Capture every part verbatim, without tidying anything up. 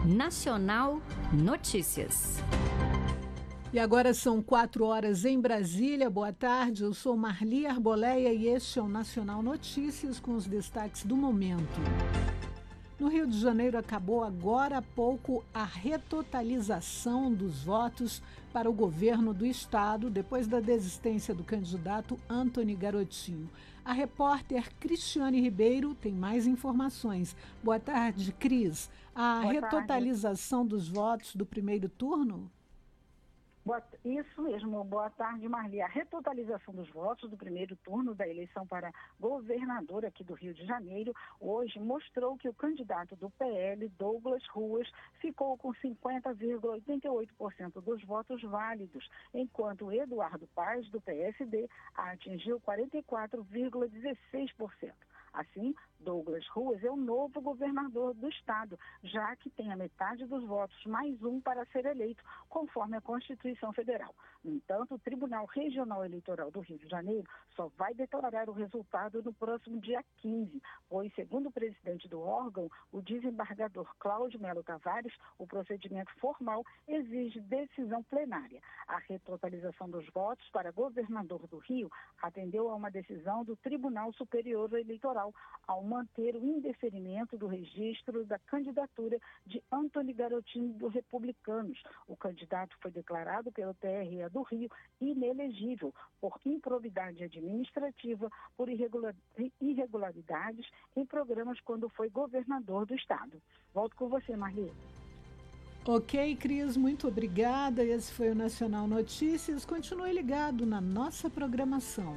Nacional Notícias. E agora são quatro horas em Brasília. Boa tarde, eu sou Marli Arboleia e este é o Nacional Notícias com os destaques do momento. No Rio de Janeiro acabou agora há pouco a retotalização dos votos para o governo do estado depois da desistência do candidato Antony Garotinho. A repórter Cristiane Ribeiro tem mais informações. Boa tarde, Cris. A Boa retotalização tarde. dos votos do primeiro turno? Boa, isso mesmo, boa tarde, Marli. A retotalização dos votos do primeiro turno da eleição para governador aqui do Rio de Janeiro hoje mostrou que o candidato do P L, Douglas Ruas, ficou com cinquenta vírgula oitenta e oito por cento dos votos válidos, enquanto Eduardo Paes, do P S D, atingiu quarenta e quatro vírgula dezesseis por cento. Assim, Douglas Ruas é o novo governador do estado, já que tem a metade dos votos, mais um para ser eleito, conforme a Constituição Federal. No entanto, o Tribunal Regional Eleitoral do Rio de Janeiro só vai declarar o resultado no próximo dia quinze, pois, segundo o presidente do órgão, o desembargador Cláudio Melo Tavares, o procedimento formal exige decisão plenária. A retotalização dos votos para governador do Rio atendeu a uma decisão do Tribunal Superior Eleitoral, ao manter o indeferimento do registro da candidatura de Antony Garotinho dos Republicanos. O candidato foi declarado pelo T R E do Rio inelegível por improbidade administrativa, por irregular, irregularidades em programas quando foi governador do estado. Volto com você, Marli. Ok, Cris, muito obrigada. Esse foi o Nacional Notícias. Continue ligado na nossa programação.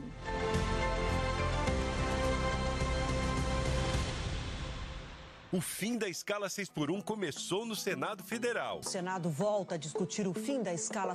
O fim da escala seis por um começou no Senado Federal. O Senado volta a discutir o fim da escala